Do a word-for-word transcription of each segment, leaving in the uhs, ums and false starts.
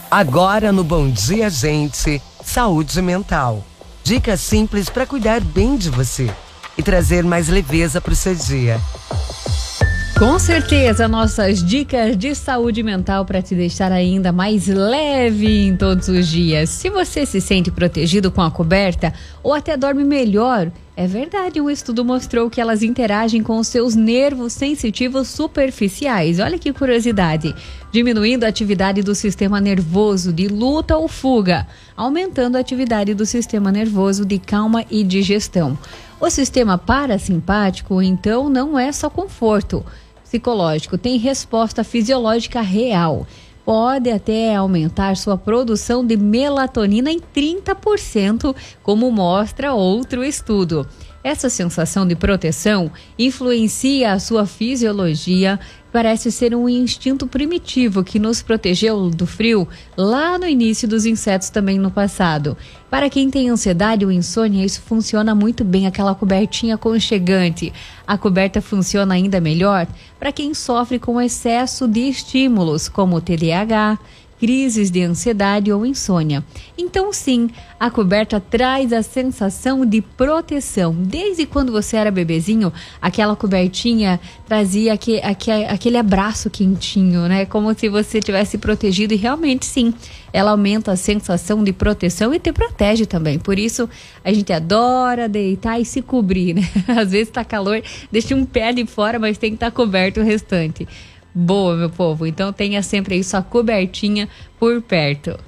Agora no Bom Dia Gente, saúde mental. Dicas simples para cuidar bem de você e trazer mais leveza para o seu dia. Com certeza, nossas dicas de saúde mental para te deixar ainda mais leve em todos os dias. Se você se sente protegido com a coberta ou até dorme melhor, é verdade, um estudo mostrou que elas interagem com os seus nervos sensitivos superficiais. Olha que curiosidade. Diminuindo a atividade do sistema nervoso de luta ou fuga, aumentando a atividade do sistema nervoso de calma e digestão. O sistema parasimpático, então, não é só conforto psicológico, tem resposta fisiológica real. Pode até aumentar sua produção de melatonina em trinta por cento, como mostra outro estudo. Essa sensação de proteção influencia a sua fisiologia, parece ser um instinto primitivo que nos protegeu do frio lá no início dos insetos também no passado. Para quem tem ansiedade ou insônia, isso funciona muito bem, aquela cobertinha aconchegante. A coberta funciona ainda melhor para quem sofre com excesso de estímulos, como T D A H, crises de ansiedade ou insônia. Então, sim, a coberta traz a sensação de proteção. Desde quando você era bebezinho, aquela cobertinha trazia aquele, aquele abraço quentinho, né? Como se você tivesse protegido, e realmente, sim, ela aumenta a sensação de proteção e te protege também. Por isso, a gente adora deitar e se cobrir, né? Às vezes tá calor, deixa um pé de fora, mas tem que estar coberto o restante. Boa, meu povo. Então tenha sempre aí sua cobertinha por perto.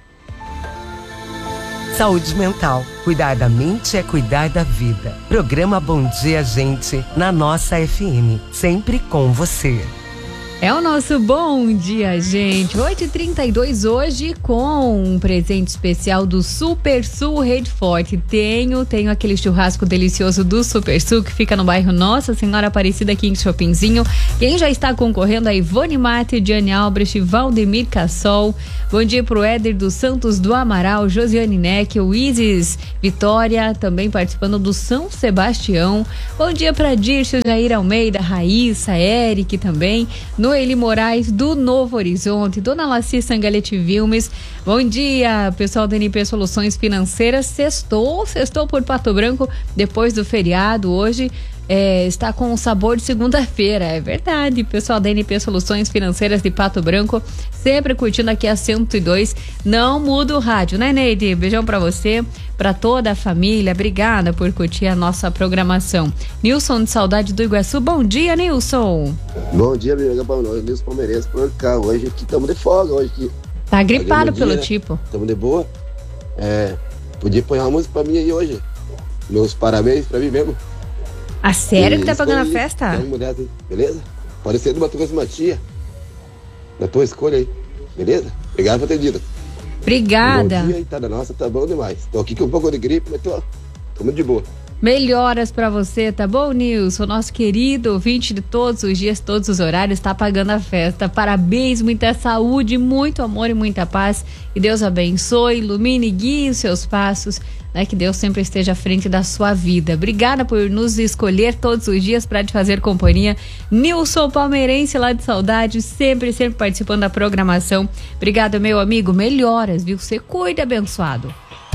Saúde mental. Cuidar da mente é cuidar da vida. Programa Bom Dia Gente na nossa F M. Sempre com você. É o nosso Bom Dia, gente. oito e trinta e dois hoje com um presente especial do Super Sul Rede Forte. Tenho, tenho aquele churrasco delicioso do Super Sul que fica no bairro Nossa Senhora Aparecida aqui em Chopinzinho. Quem já está concorrendo é Ivone Mate, Diane Albrecht, Valdemir Cassol. Bom dia pro Éder dos Santos do Amaral, Josiane Neck, o Isis Vitória, também participando do São Sebastião. Bom dia pra Dirce, Jair Almeida, Raíssa, Eric também. Noeli Moraes, do Novo Horizonte, Dona Laci Sangalete Vilmes. Bom dia, pessoal da N P Soluções Financeiras. Sextou, sextou por Pato Branco, depois do feriado. Hoje é, está com o sabor de segunda-feira, é verdade. Pessoal da N P Soluções Financeiras de Pato Branco, sempre curtindo aqui a cento e dois. Não muda o rádio, né, Neide? Beijão pra você, pra toda a família. Obrigada por curtir a nossa programação. Nilson de Saudade do Iguaçu. Bom dia, Nilson. Bom dia, meu amigo. Bom dia, Nilson Palmeirense por cá. Hoje aqui estamos de folga. Hoje aqui. Tá gripado pelo dia, tipo. Estamos de boa. É, podia pôr uma música pra mim aí hoje. Meus parabéns pra mim mesmo. A sério e que tá pagando a aí, festa? Mulher, beleza? Pode ser do Mato Grosso Matia. Da tua escolha aí. Beleza? Obrigado por ter dito. Obrigada. Bom dia, tá da nossa, tá bom demais. Tô aqui com um pouco de gripe, mas tô, tô muito de boa. Melhoras pra você, tá bom, Nilson? Nosso querido ouvinte de todos os dias, todos os horários, tá pagando a festa. Parabéns, muita saúde, muito amor e muita paz. Que Deus abençoe, ilumine e guie os seus passos, né? Que Deus sempre esteja à frente da sua vida. Obrigada por nos escolher todos os dias para te fazer companhia. Nilson Palmeirense, lá de Saudade, sempre, sempre participando da programação. Obrigada, meu amigo. Melhoras, viu? Você cuida, abençoado.